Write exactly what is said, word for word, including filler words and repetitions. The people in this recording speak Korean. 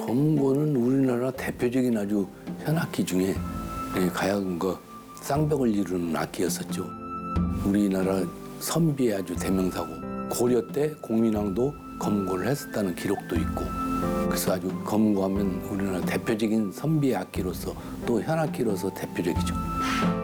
검은고는 우리나라 대표적인 아주 현악기 중에 가야금과 쌍벽을 이루는 악기였었죠. 우리나라 선비의 아주 대명사고, 고려 때 공민왕도 검은고를 했었다는 기록도 있고, 그래서 아주 검은고 하면 우리나라 대표적인 선비의 악기로서 또 현악기로서 대표적이죠.